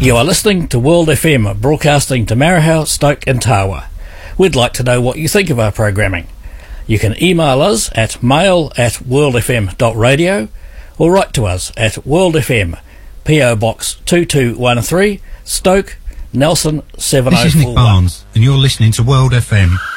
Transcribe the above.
You are listening to World FM, broadcasting to Marahau, Stoke and Tawa. We'd like to know what you think of our programming. You can email us at mail@worldfm.radio or write to us at World FM, PO Box 2213, Stoke, Nelson 7041. This is Nick Barnes, and you're listening to World FM.